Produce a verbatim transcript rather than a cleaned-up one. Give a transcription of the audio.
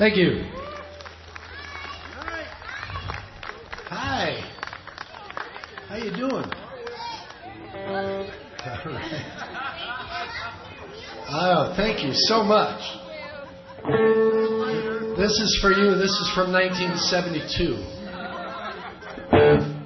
Thank you. Hi. How you doing? All right. Oh, thank you so much. This is for you. This is from nineteen seventy-two.